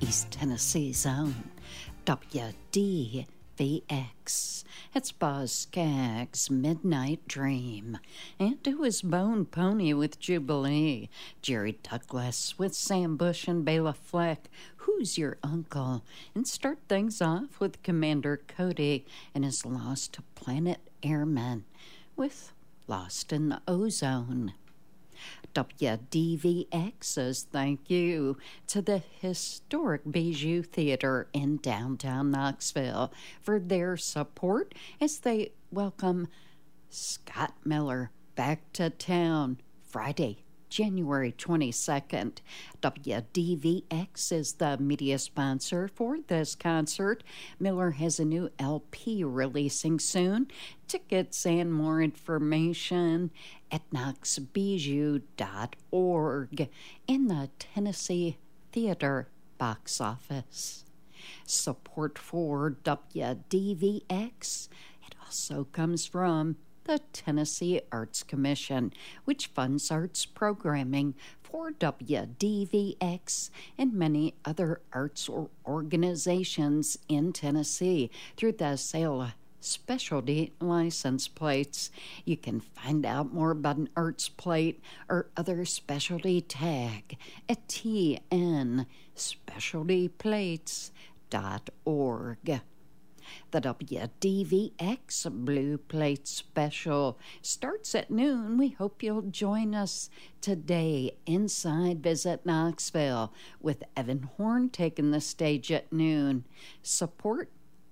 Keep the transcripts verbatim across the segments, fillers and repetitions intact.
East Tennessee's own W D V X. It's Boz Scaggs' Midnight Dream. And it was Bone Pony with Jubilee. Jerry Douglas with Sam Bush and Bela Fleck. Who's Your Uncle? And start things off with Commander Cody and his Lost Planet Airmen with Lost in the Ozone. W D V X says thank you to the historic Bijou Theater in downtown Knoxville for their support as they welcome Scott Miller back to town Friday, January twenty-second. W D V X is the media sponsor for this concert. Miller has a new L P releasing soon. Tickets and more information at knox bijou dot org in the Tennessee Theater box office. Support for W D V X, it also comes from the Tennessee Arts Commission, which funds arts programming for W D V X and many other arts organizations in Tennessee through the sale of specialty license plates. You can find out more about an arts plate or other specialty tag at t n specialty plates dot org. The W D V X Blue Plate Special starts at noon. We hope you'll join us today inside Visit Knoxville with Evan Horn taking the stage at noon. Support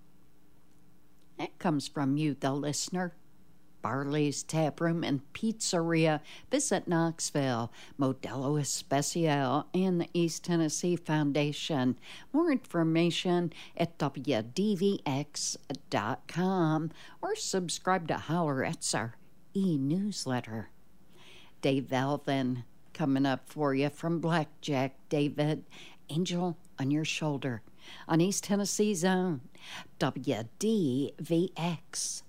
that comes from you, the listener. Barley's Tap Room and Pizzeria. Visit Knoxville, Modelo Especial, and the East Tennessee Foundation. More information at w d v x dot com or subscribe to Holler. It's our e-newsletter. Dave Alvin coming up for you from Blackjack David. Angel on Your Shoulder on East Tennessee's own W D V X.